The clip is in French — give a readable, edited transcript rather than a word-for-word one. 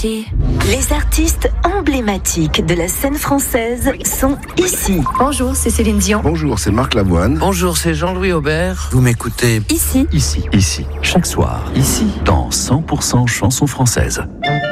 Ici. Les artistes emblématiques de la scène française sont ici. Bonjour, c'est Céline Dion. Bonjour, c'est Marc Lavoine. Bonjour, c'est Jean-Louis Aubert. Vous m'écoutez Ici. Ici, chaque soir, ici, dans 100% chansons françaises.